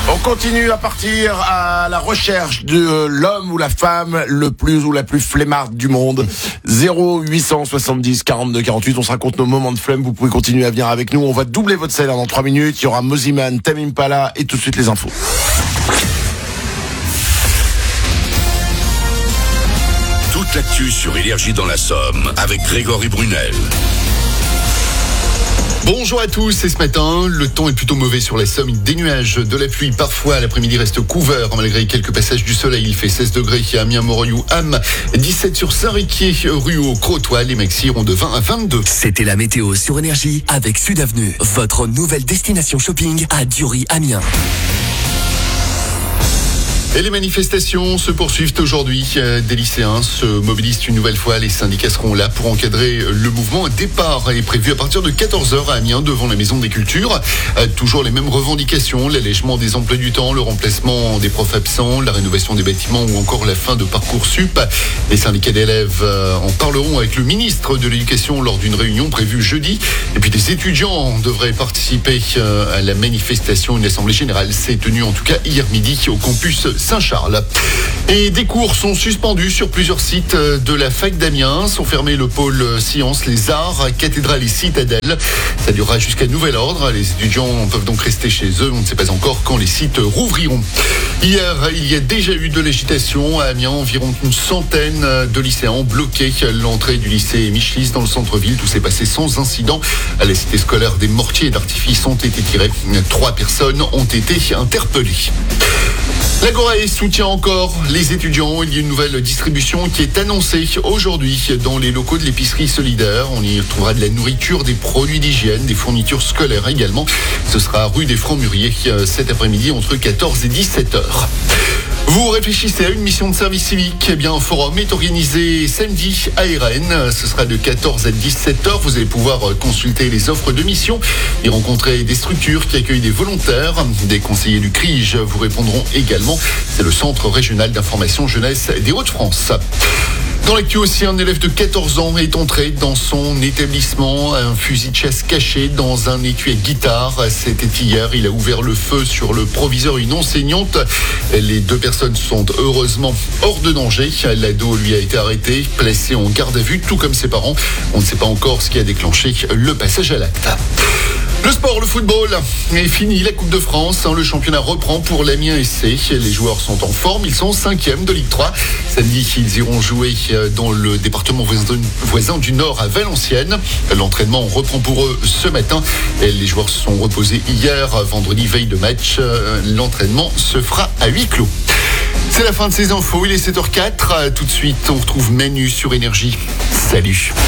On continue à partir à la recherche de l'homme ou la femme le plus ou la plus flemmarde du monde. 0870 42 48. On se raconte nos moments de flemme. Vous pouvez continuer à venir avec nous. On va doubler votre salaire dans 3 minutes. Il y aura Moziman, Tame Impala et tout de suite les infos. Toute l'actu sur Énergie dans la Somme avec Grégory Brunel. Bonjour à tous, et ce matin, le temps est plutôt mauvais sur la Somme, des nuages, de la pluie, parfois l'après-midi reste couvert, malgré quelques passages du soleil. Il fait 16 degrés à Amiens, Moroyou, Ham, 17 sur Saint-Riquier, Ruau, Crotoy, les maxi iront de 20 à 22. C'était la météo sur Énergie avec Sud Avenue, votre nouvelle destination shopping à Dury, Amiens. Et les manifestations se poursuivent aujourd'hui. Des lycéens se mobilisent une nouvelle fois. Les syndicats seront là pour encadrer le mouvement. Un départ est prévu à partir de 14h à Amiens devant la Maison des Cultures. Toujours les mêmes revendications, l'allègement des emplois du temps, le remplacement des profs absents, la rénovation des bâtiments ou encore la fin de Parcoursup. Les syndicats d'élèves en parleront avec le ministre de l'Éducation lors d'une réunion prévue jeudi. Et puis des étudiants devraient participer à la manifestation. Une assemblée générale s'est tenue en tout cas hier midi au campus Saint-Charles. Et des cours sont suspendus sur plusieurs sites de la fac d'Amiens. Sont fermés le pôle sciences, les arts, cathédrale et citadelle. Ça durera jusqu'à nouvel ordre. Les étudiants peuvent donc rester chez eux. On ne sait pas encore quand les sites rouvriront. Hier, il y a déjà eu de l'agitation à Amiens. Environ une centaine de lycéens ont bloqué l'entrée du lycée Michelis dans le centre-ville. Tout s'est passé sans incident. À la cité scolaire, des mortiers d'artifice ont été tirés. 3 personnes ont été interpellées. L'Agora soutient encore les étudiants. Il y a une nouvelle distribution qui est annoncée aujourd'hui dans les locaux de l'épicerie solidaire. On y retrouvera de la nourriture, des produits d'hygiène, des fournitures scolaires également. Ce sera rue des Francs-Mûriers cet après-midi entre 14 et 17h. Vous réfléchissez à une mission de service civique? Eh bien, un forum est organisé samedi à Rennes. Ce sera de 14 à 17h. Vous allez pouvoir consulter les offres de mission et rencontrer des structures qui accueillent des volontaires. Des conseillers du CRIJ vous répondront également. C'est le Centre régional d'information jeunesse des Hauts-de-France. Dans l'actu aussi, un élève de 14 ans est entré dans son établissement. Un fusil de chasse caché dans un étui à guitare. C'était hier. Il a ouvert le feu sur le proviseur et une enseignante. Les 2 personnes sont heureusement hors de danger. L'ado lui a été arrêté, placé en garde à vue, tout comme ses parents. On ne sait pas encore ce qui a déclenché le passage à l'acte. Le sport, le football est fini, la Coupe de France, le championnat reprend pour l'Amiens SC. Les joueurs sont en forme, ils sont 5e de Ligue 3. Samedi, ils iront jouer dans le département voisin du Nord à Valenciennes. L'entraînement reprend pour eux ce matin. Les joueurs se sont reposés hier, vendredi, veille de match. L'entraînement se fera à huis clos. C'est la fin de ces infos, il est 7h04. Tout de suite, on retrouve Manu sur Énergie. Salut.